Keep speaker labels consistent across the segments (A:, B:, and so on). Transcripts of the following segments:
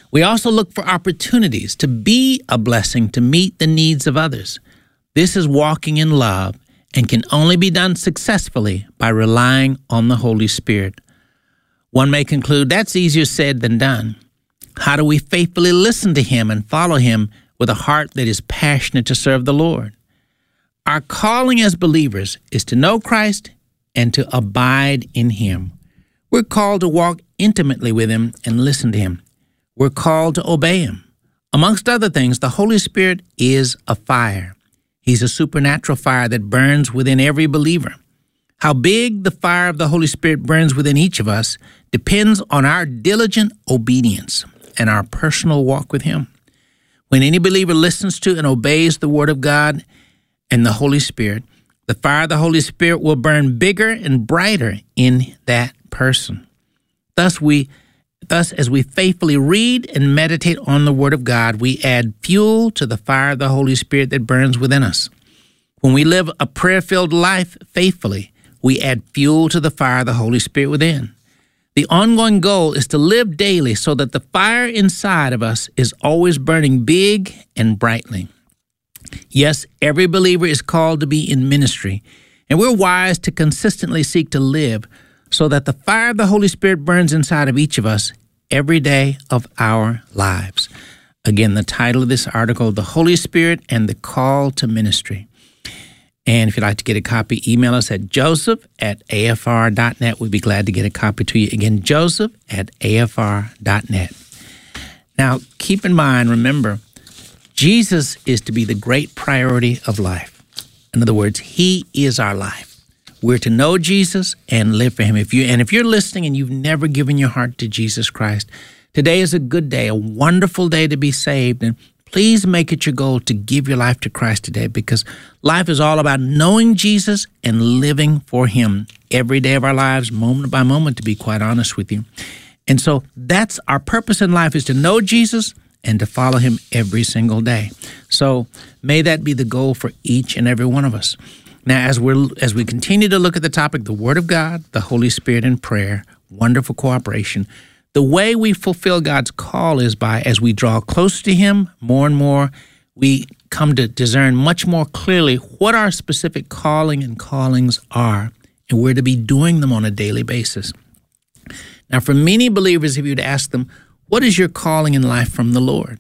A: We also look for opportunities to be a blessing to meet the needs of others. This is walking in love and can only be done successfully by relying on the Holy Spirit. One may conclude that's easier said than done. How do we faithfully listen to Him and follow Him with a heart that is passionate to serve the Lord? Our calling as believers is to know Christ and to abide in Him. We're called to walk intimately with Him and listen to Him. We're called to obey Him. Amongst other things, the Holy Spirit is a fire. He's a supernatural fire that burns within every believer. How big the fire of the Holy Spirit burns within each of us depends on our diligent obedience and our personal walk with Him. When any believer listens to and obeys the Word of God and the Holy Spirit, the fire of the Holy Spirit will burn bigger and brighter in that person. Thus, as we faithfully read and meditate on the Word of God, we add fuel to the fire of the Holy Spirit that burns within us. When we live a prayer-filled life faithfully, we add fuel to the fire of the Holy Spirit within. The ongoing goal is to live daily so that the fire inside of us is always burning big and brightly. Yes, every believer is called to be in ministry, and we're wise to consistently seek to live so that the fire of the Holy Spirit burns inside of each of us every day of our lives. Again, the title of this article, The Holy Spirit and the Call to Ministry. And if you'd like to get a copy, email us at joseph@afr.net. We'd be glad to get a copy to you. Again, joseph@afr.net. Now, keep in mind, remember, Jesus is to be the great priority of life. In other words, He is our life. We're to know Jesus and live for Him. If you're listening and you've never given your heart to Jesus Christ, today is a good day, a wonderful day to be saved. And please make it your goal to give your life to Christ today, because life is all about knowing Jesus and living for Him every day of our lives, moment by moment, to be quite honest with you. And so that's our purpose in life, is to know Jesus and to follow Him every single day. So may that be the goal for each and every one of us. Now, as we continue to look at the topic, the Word of God, the Holy Spirit, and prayer, wonderful cooperation, the way we fulfill God's call is by, as we draw close to Him more and more, we come to discern much more clearly what our specific calling and callings are, and we're to be doing them on a daily basis. Now, for many believers, if you were to ask them, what is your calling in life from the Lord?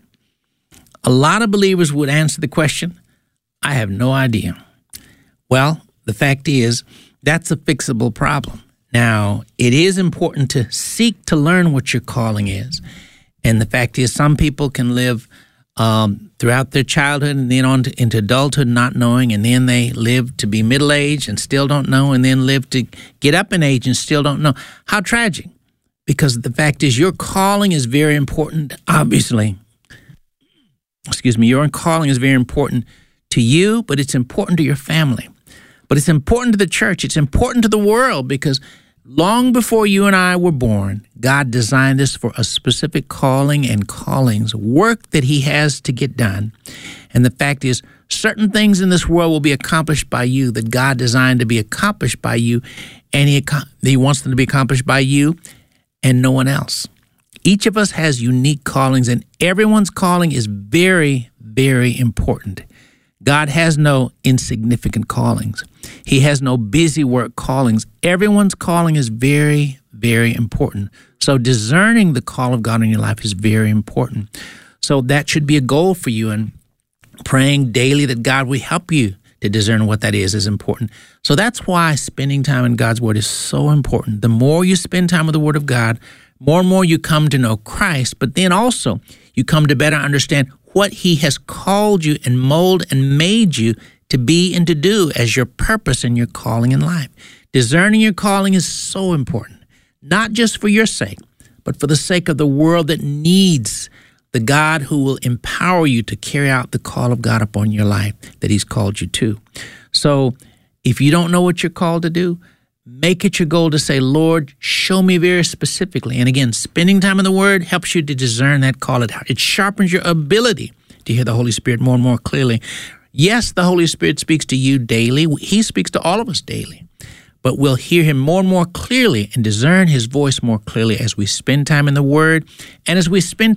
A: A lot of believers would answer the question, I have no idea. Well, the fact is, that's a fixable problem. Now, it is important to seek to learn what your calling is. And the fact is, some people can live throughout their childhood and then into adulthood not knowing, and then they live to be middle-aged and still don't know, and then live to get up in age and still don't know. How tragic. Because the fact is, your calling is very important, obviously. Your calling is very important to you, but it's important to your family. But it's important to the church. It's important to the world, because long before you and I were born, God designed us for a specific calling and callings, work that He has to get done. And the fact is, certain things in this world will be accomplished by you that God designed to be accomplished by you, and He wants them to be accomplished by you and no one else. Each of us has unique callings, and everyone's calling is very, very important. God has no insignificant callings. He has no busy work callings. Everyone's calling is very, very important. So discerning the call of God in your life is very important. So that should be a goal for you, and praying daily that God will help you to discern what that is important. So that's why spending time in God's Word is so important. The more you spend time with the Word of God, more and more you come to know Christ, but then also you come to better understand what He has called you and molded and made you to be and to do as your purpose and your calling in life. Discerning your calling is so important, not just for your sake, but for the sake of the world that needs the God who will empower you to carry out the call of God upon your life that He's called you to. So if you don't know what you're called to do, make it your goal to say, Lord, show me very specifically. And again, spending time in the Word helps you to discern that call. It sharpens your ability to hear the Holy Spirit more and more clearly. Yes, the Holy Spirit speaks to you daily. He speaks to all of us daily. But we'll hear Him more and more clearly and discern His voice more clearly as we spend time in the Word and as we spend